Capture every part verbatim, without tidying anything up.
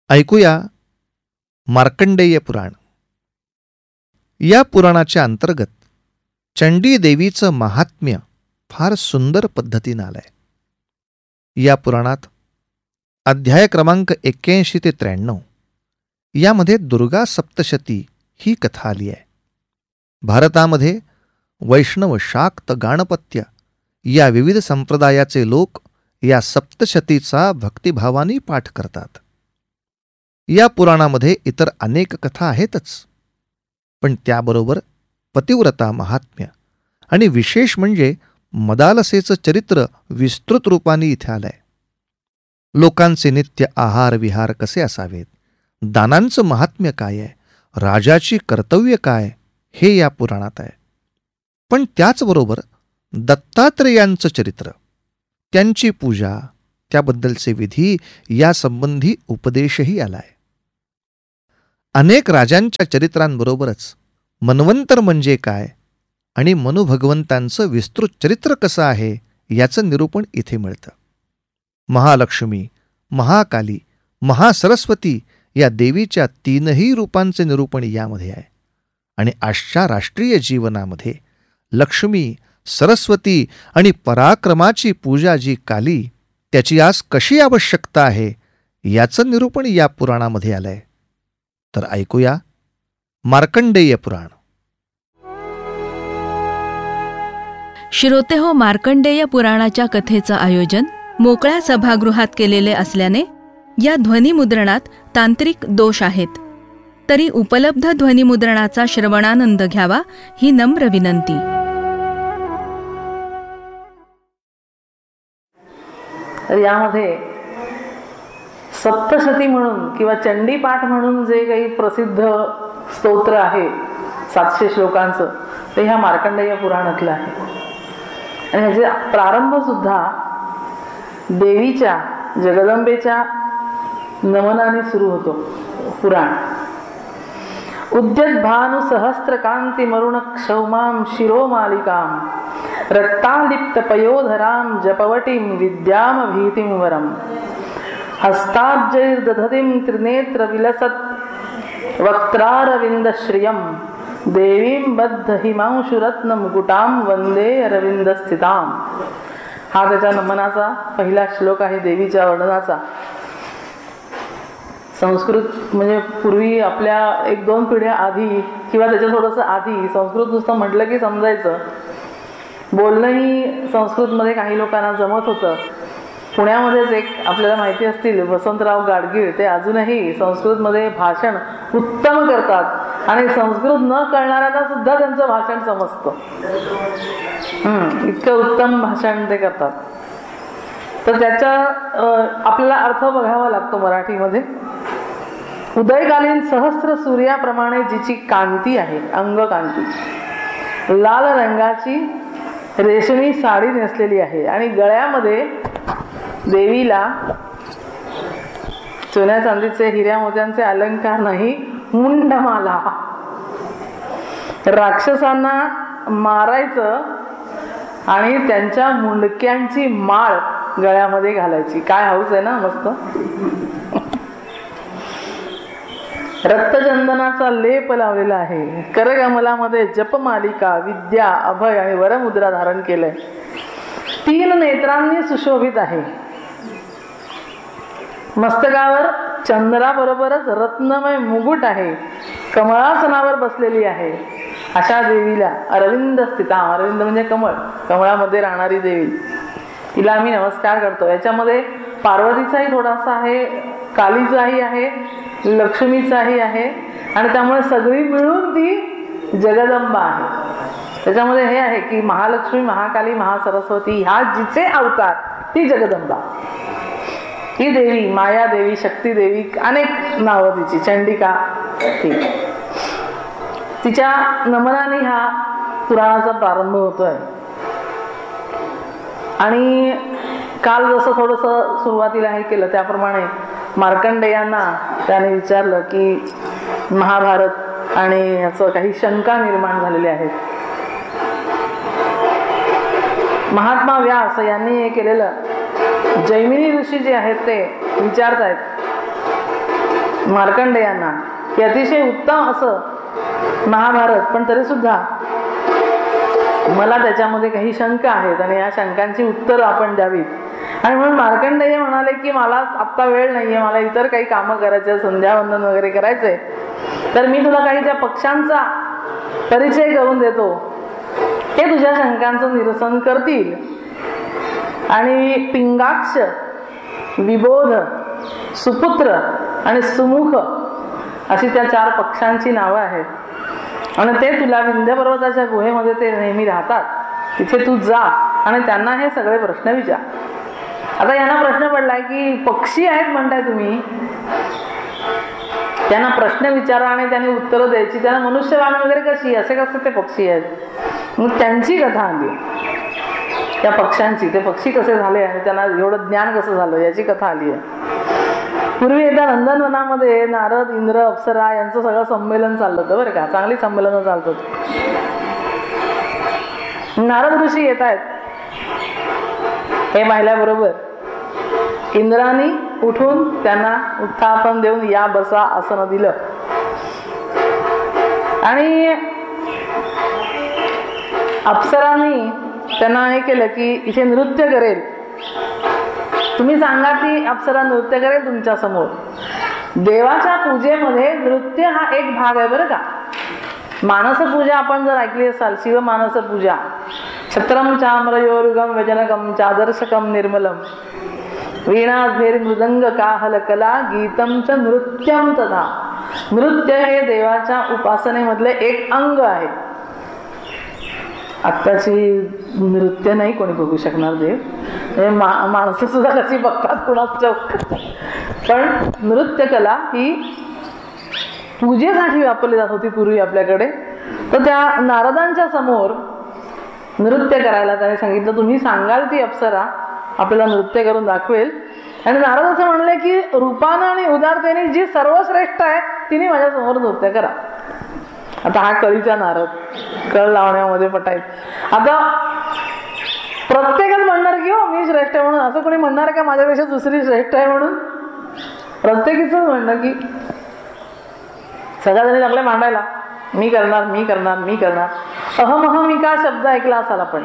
ऐकूया मार्कंडेय पुराण. या पुराणाच्या अंतर्गत चंडी देवीचं महात्म्य फार सुंदर पद्धतीनं आलंय. या पुराणात अध्याय क्रमांक एक्क्याऐंशी ते त्र्याण्णव यामध्ये दुर्गा सप्तशती ही कथा आली आहे. भारतामध्ये वैष्णव, शाक्त, गाणपत्य या विविध संप्रदायाचे लोक या सप्तशतीचा भक्तिभावाने पाठ करतात. या पुराणामध्ये इतर अनेक कथा आहेतच, पण त्याबरोबर पतिव्रता महात्म्य आणि विशेष म्हणजे मदालसेचं चरित्र विस्तृत रूपाने इथे आलंय. लोकांचे नित्य आहार विहार कसे असावेत, दानांचं महात्म्य काय आहे, राजाची कर्तव्य काय, हे या पुराणात आहे. पण त्याचबरोबर दत्तात्रेयांचं चरित्र, त्यांची पूजा, त्याबद्दलचे विधी यासंबंधी उपदेशही आलाय. अनेक राजांच्या चरित्रांबरोबरच मन्वंतर म्हणजे काय आणि मनुभगवंतांचं विस्तृत चरित्र कसं आहे याचं निरूपण इथे मिळतं. महालक्ष्मी, महाकाली, महासरस्वती या देवीच्या तीनही रूपांचे निरूपण यामध्ये आहे. आणि आजच्या राष्ट्रीय जीवनामध्ये लक्ष्मी, सरस्वती आणि पराक्रमाची पूजा जी काली, त्याची आज कशी आवश्यकता आहे याचं निरूपण या पुराणामध्ये आलंय. तर ऐकूया मार्कंडेय पुराण. श्रोते हो, मार्कंडेय पुराणाच्या कथेचं आयोजन मोकळ्या सभागृहात केलेले असल्याने या ध्वनिमुद्रणात तांत्रिक दोष आहेत. तरी उपलब्ध ध्वनिमुद्रणाचा श्रवणानंद घ्यावा ही नम्र विनंती. यामध्ये सप्तशती म्हणून किंवा चंडीपाठ म्हणून जे काही प्रसिद्ध स्तोत्र आहे सातशे श्लोकांचं, ते ह्या मार्कंडेय पुराणातलं आहे. आणि ह्याचे प्रारंभ सुद्धा देवीच्या, जगदंबेच्या नमनाने सुरू होतो. पुराण उद्यत भानु सहस्त्र कांती मरुण क्षौमां शिरोमालिकां रक्तालिप्त पयोधरां जपवटीं विद्याम भीतिं वरम हस्ताब्जैर्दधतीं त्रिनेत्र विलसत् वक्त्रारविंद श्रियं देवीं बद्ध हिमांशुरत्न मुकुटां वंदे अरविंद स्थितां. हा त्याच्या नमनाचा पहिला श्लोक आहे, देवीच्या वर्णनाचा. संस्कृत म्हणजे पूर्वी आपल्या एक दोन पिढ्या आधी किंवा त्याच्या थोडंसं आधी संस्कृत नुसतं म्हटलं की समजायचं. बोलणंही संस्कृतमध्ये काही लोकांना जमत होतं. पुण्यामध्येच एक आपल्याला माहिती असतील वसंतराव गाडगीळ, ते अजूनही संस्कृतमध्ये भाषण उत्तम करतात आणि संस्कृत न कळणाऱ्यांना सुद्धा त्यांचं भाषण समजतं. हम्म इतकं उत्तम भाषण ते करतात. तर त्याचा आपल्याला अर्थ बघावा लागतो मराठीमध्ये. उदयकालीन सहस्त्र सूर्याप्रमाणे जिची कांती आहे, अंगकांती, लाल रंगाची रेशमी साडी नेसलेली आहे आणि गळ्यामध्ये देवीला सोन्या चांदीचे हिऱ्या मोत्यांचे अलंकार नाही, मुंडमाला. राक्षसांना मारायचं आणि त्यांच्या मुंडक्यांची माळ गळ्यामध्ये घालायची. काय हौस आहे ना, मस्त. रक्तचंदनाचा लेप लावलेला आहे. करकमलामध्ये जपमालिका, विद्या, अभय आणि वरमुद्रा धारण केलंय. तीन नेत्रांनी सुशोभित आहे. मस्तकावर चंद्राबरोबरच रत्नमय मुकुट आहे. कमळासनावर बसलेली आहे. अशा देवीला अरविंद स्थिता, अरविंद म्हणजे कमळ, कमळामध्ये राहणारी देवी, तिला आम्ही नमस्कार करतो. याच्यामध्ये पार्वतीचाही थोडासा आहे, कालीचाही आहे, लक्ष्मीचाही आहे आणि त्यामुळे सगळी मिळून ती जगदंबा आहे. त्याच्यामध्ये हे आहे की महालक्ष्मी, महाकाली, महासरस्वती ह्या जिचे अवतार, ती जगदंबा. ही देवी माया देवी, शक्ती देवी, अनेक नावं तिची, चंडिका. ती तिच्या नमनाने हा पुराणाचा प्रारंभ होतोय. आणि काल जसं थोडंसं सुरुवातीला हे केलं त्याप्रमाणे मार्कंडेयांना त्याने विचारलं की महाभारत आणि याचं काही शंका निर्माण झालेल्या आहेत. महात्मा व्यास यांनी हे केलेलं, जैमिनी ऋषी जे आहेत ते विचारतायत मार्कंडेयांना की अतिशय उत्तम असं महाभारत, पण तरी सुद्धा मला त्याच्यामध्ये काही शंका आहेत आणि या शंकांची उत्तरं आपण द्यावीत. आणि म्हणून मार्कंडेय म्हणाले की मला आत्ता वेळ नाहीये, मला इतर काही कामं करायचे, संध्यावंदन वगैरे करायचंय, तर मी तुला काही त्या पक्षांचा परिचय करून देतो, ते तुझ्या शंकांचं निरसन करतील. आणि पिंगाक्ष, विबोध, सुपुत्र आणि सुमुख अशी त्या चार पक्षांची नावं आहेत. आणि ते तुला विंध्य पर्वताच्या गुहेमध्ये ते नेहमी राहतात, तिथे तू जा आणि त्यांना हे सगळे प्रश्न विचार. आता यांना प्रश्न पडलाय की पक्षी आहेत म्हणताय तुम्ही, त्यांना प्रश्न विचारा आणि त्यांनी उत्तरं द्यायची. त्यांना मनुष्यवाण वगैरे कशी, असे कसे ते पक्षी आहेत. मग त्यांची कथा आली, त्या पक्षांची, ते पक्षी कसे झाले आणि त्यांना एवढं ज्ञान कसं झालं याची कथा आली आहे. पूर्वी एकदा नंदनवनामध्ये नारद, इंद्र, अप्सरा यांचं सगळं संमेलन चाललं होतं बरं का, चांगली संमेलनं चालतात. नारद ऋषी येत आहेत, हे पाहिल्याबरोबर इंद्रानी उठून त्यांना उत्थापन देऊन या बसा आसन दिलं. आणि अप्सरांनी त्यांना हे केलं की इथे नृत्य करेल, तुम्ही सांगा ती अप्सरा नृत्य करेल तुमच्या समोर. देवाच्या पूजेमध्ये नृत्य हा एक भाग आहे बरं का. मानसपूजा आपण जर ऐकली असाल, शिव मानसपूजा, छत्रम चाम्रयोरुगम व्यजनकम चादर्शकम निर्मलम वीणाभेर मृदंग काहल कला गीतम च नृत्यम तथा. नृत्य हे देवाच्या उपासनेमधले एक अंग आहे. आत्ताची नृत्य नाही कोणी बघू शकणार देव, मा माणसं सुद्धा कशी बघतात कुणाच ठाऊक. पण नृत्य कला ही पूजेसाठी वापरली जात होती पूर्वी आपल्याकडे. तर त्या नारदांच्या समोर नृत्य करायला त्याने सांगितलं, तुम्ही सांगाल ती अप्सरा आपल्याला नृत्य करून दाखवेल. आणि नारद असं म्हणले की रूपानं आणि उदारतेने जी सर्वश्रेष्ठ आहे तिने माझ्या समोर नृत्य करा. आता हा कळीचा नारद, कळ लावण्यामध्ये पटायत. आता प्रत्येकच म्हणणार की हो मी श्रेष्ठ आहे म्हणून. असं कोणी म्हणणार का माझ्यापेक्षा दुसरी श्रेष्ठ आहे म्हणून? प्रत्येकीच म्हणणं की सगळ्या जणी लागले मांडायला, मी करणार मी करणार मी करणार. अहम अहमिका शब्द ऐकला असाल आपण.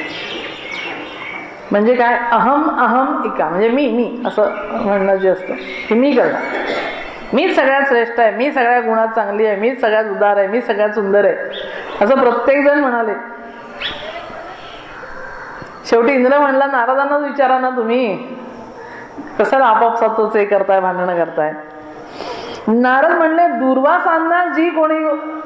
म्हणजे काय, अहम अहम इका म्हणजे मी मी असं म्हणणं जे असतं की मी करणार, मीच सगळ्यात श्रेष्ठ आहे, मी सगळ्या गुणात चांगली आहे, मीच सगळ्यात उदार आहे, मी सगळ्यात सुंदर आहे, असं प्रत्येक जण म्हणाले. शेवटी इंद्र म्हणला, नारदांनाच विचारा ना तुम्ही, कशाला आपापसातच हे करताय, भांडणं करताय. नारद म्हणले, दुर्वासांना जी कोणी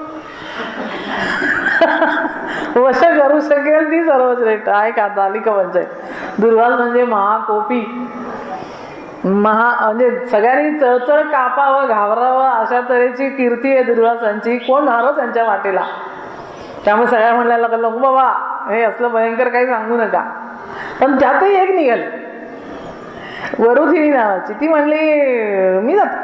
वश करू शकेल ती सर्वश्रेष्ठ आहे. का आली का पंचायत. दुर्वास म्हणजे महाकोपी, महा म्हणजे सगळ्यांनी चळचळ कापावं घाबरावं अशा तऱ्हेची कीर्ती आहे दुर्वासांची. कोण नारद त्यांच्या वाटेला. त्यामुळे सगळ्या म्हणल्याला नको बाबा हे असलं भयंकर काही सांगू नका. पण त्यातही एक निघाली वरुथिनी नावाची, ती म्हणली मी जाते.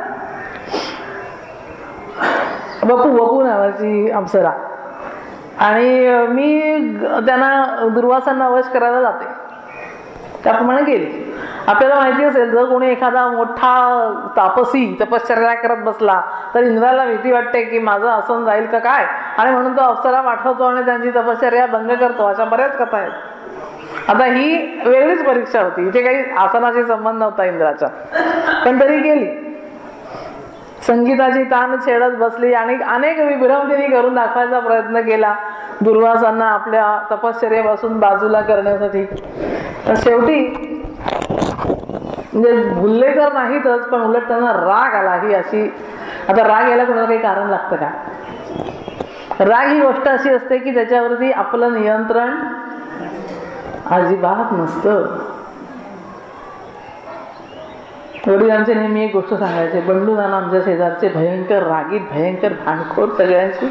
बपू बपू नावाची अप्सरा, आणि मी त्यांना दुर्वासांना वश करायला जाते. त्याप्रमाणे गेली. आपल्याला माहिती असेल जर कोणी एखादा मोठा तापसी तपश्चर्या करत बसला तर इंद्राला भीती वाटते की माझं आसन जाईल का काय, आणि म्हणून तो अप्सरा पाठवतो आणि त्यांची तपश्चर्या भंग करतो. अशा बऱ्याच कथा आहेत. आता ही वेगळीच परीक्षा होती, इथे काही आसनाशी संबंध नव्हता इंद्राचा, पण तरी गेली. संगीताची तान छेडत बसली आणि अनेक विभ्रम तिने करून दाखवायचा प्रयत्न केला दुर्वासांना आपल्या तपश्चर्यापासून बाजूला करण्यासाठी. तर शेवटी म्हणजे भुलले तर नाहीतच, पण उलट त्यांना राग आला. ही अशी, आता राग यायला कोणाला काही कारण लागतं का? राग ही गोष्ट अशी असते की त्याच्यावरती आपलं नियंत्रण अजिबात नसतं. वडिलांचे नेहमी एक गोष्ट सांगायचे, बंडू नाना आमच्या शेजारचे भयंकर रागीत, भयंकर भांडखोर सगळ्यांची.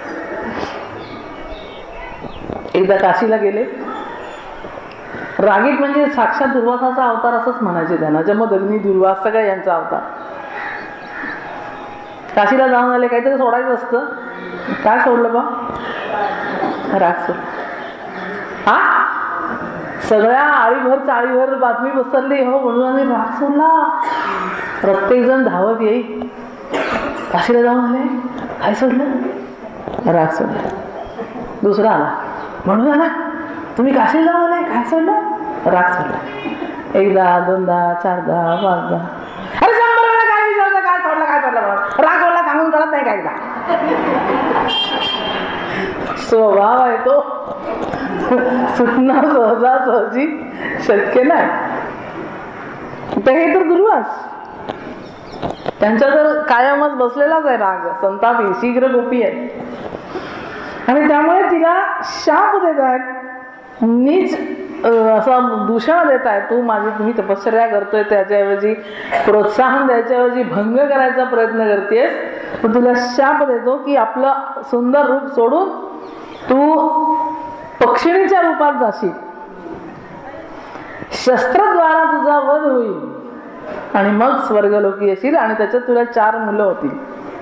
एकदा काशीला गेले. रागीत म्हणजे साक्षात दुर्वासाचा अवतार असंच म्हणायचे त्यांना. जमदग्नी, दुर्वास सगळ्या यांचा अवतार. काशीला जाऊन आले, काहीतरी सोडायचं असतं. काय सोडलं बा? राग सोड. हा सगळ्या आळीभर चाळीभर बातमी पसरली, हो म्हणून राग सोडला. प्रत्येक जण धावत येईल काशीला जाऊन आले, काय सोडलं? राग सोडला. दुसरा आला, म्हणून आला तुम्ही काशीला जाऊन आले, काय सोडलं? राग सोडला. एकदा, दोनदा, चारदा, पाचदा, अरे शंभर वेळा काय विचारलं, काय सोडलं, काय सोडलं म्हणून राग सोडला सांगून कळत नाही काय? स्वभाव आहे तो, सुटणं सहजा सहजी शक्य नाही. तर हे तर दुर्वास, त्यांच्या तर कायमच बसलेलाच आहे राग, संतापी, शीघ्र गोपी आहे. आणि त्यामुळे तिला शाप देत आहेत, नीच असं दूषण देत आहे. तू माझी तुम्ही तपश्चर्या करतोय त्याच्याऐवजी प्रोत्साहन द्यायच्याऐवजी भंग करायचा प्रयत्न करतेस, तर तुला शाप देतो की आपलं सुंदर रूप सोडून तू पक्षिणीच्या रूपात जाशील, शस्त्रद्वारा तुझा वध होईल आणि मग स्वर्गलोकी येशील आणि त्याच्यात तुला चार मुलं होतील.